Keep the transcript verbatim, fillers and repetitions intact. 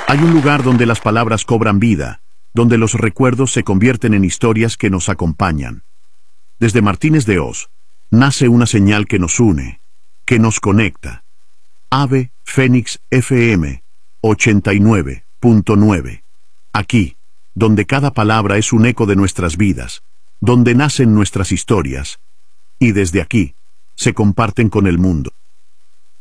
Hay un lugar donde las palabras cobran vida, donde los recuerdos se convierten en historias que nos acompañan. Desde Martínez de Oz, nace una señal que nos une, que nos conecta. Ave Fénix F M ochenta y nueve punto nueve. Aquí, donde cada palabra es un eco de nuestras vidas, donde nacen nuestras historias, y desde aquí, se comparten con el mundo.